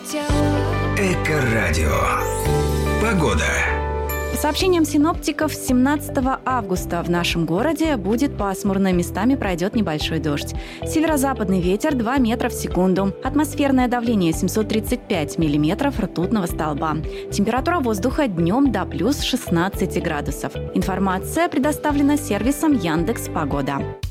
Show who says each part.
Speaker 1: Эко-радио. Погода.
Speaker 2: По сообщениям синоптиков, 17 августа в нашем городе будет пасмурно, местами пройдет небольшой дождь. Северо-западный ветер 2 метра в секунду. Атмосферное давление 735 миллиметров ртутного столба. Температура воздуха днем до плюс 16 градусов. Информация предоставлена сервисом Яндекс.Погода.